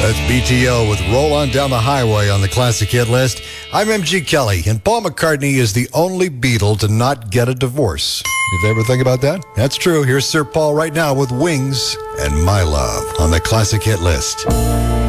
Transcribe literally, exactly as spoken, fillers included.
That's B T O with Roll On Down the Highway on the Classic Hit List. I'm M G Kelly, and Paul McCartney is the only Beatle to not get a divorce. Did you ever think about that? That's true. Here's Sir Paul right now with Wings and My Love on the Classic Hit List.